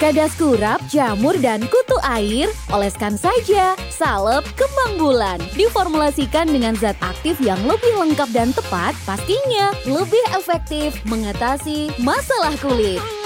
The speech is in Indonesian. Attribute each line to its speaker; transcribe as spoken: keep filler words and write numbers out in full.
Speaker 1: Cadas kurap, jamur, dan kutu air, oleskan saja salep kembang bulan. Diformulasikan dengan zat aktif yang lebih lengkap dan tepat, pastinya lebih efektif mengatasi masalah kulit.